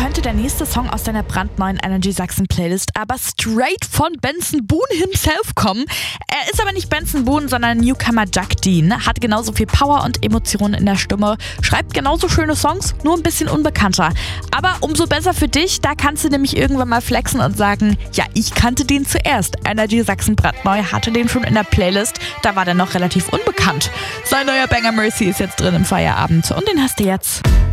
könnte der nächste Song aus deiner brandneuen Energy Sachsen Playlist aber straight von Benson Boone himself kommen. Er ist aber nicht Benson Boone, sondern Newcomer Jack Dean. Hat genauso viel Power und Emotionen in der Stimme, schreibt genauso schöne Songs, nur ein bisschen unbekannter. Aber umso besser für dich, da kannst du nämlich irgendwann mal flexen und sagen, ja, ich kannte den zuerst. Energy Sachsen brandneu hatte den schon in der Playlist, da war der noch relativ unbekannt. Sein neuer Banger Mercy ist jetzt drin im Feierabend und den hast du jetzt.